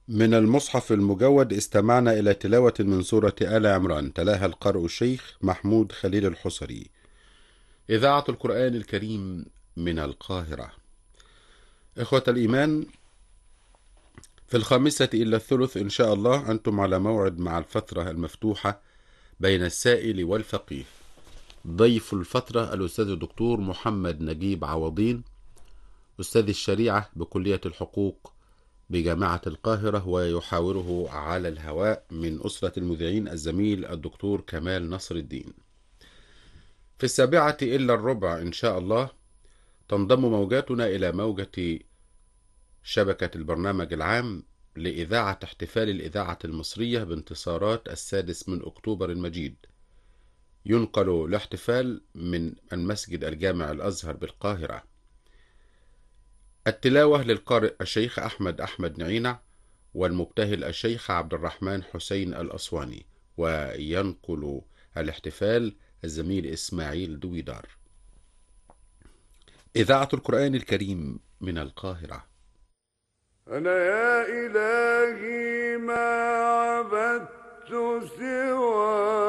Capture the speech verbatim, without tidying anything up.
من المصحف المجود استمعنا إلى تلاوة من سورة آل عمران، تلاها القارئ الشيخ محمود خليل الحصري. إذاعة القرآن الكريم من القاهرة. إخوة الإيمان، في الخامسة إلا الثلث إن شاء الله أنتم على موعد مع الفترة المفتوحة بين السائل والفقيه. ضيف الفترة الأستاذ الدكتور محمد نجيب عوضين، أستاذ الشريعة بكلية الحقوق بجامعة القاهرة، ويحاوره على الهواء من أسرة المذيعين الزميل الدكتور كمال نصر الدين. في السابعة إلا الربع إن شاء الله تنضم موجاتنا إلى موجة شبكة البرنامج العام لإذاعة احتفال الإذاعة المصرية بانتصارات السادس من أكتوبر المجيد. ينقل الاحتفال من المسجد الجامع الأزهر بالقاهرة. التلاوة للقارئ الشيخ أحمد أحمد نعينع، والمبتهل الشيخ عبد الرحمن حسين الأسواني، وينقل الاحتفال الزميل إسماعيل دويدار. إذاعة القرآن الكريم من القاهرة. أنا يا إلهي ما عبدت سواك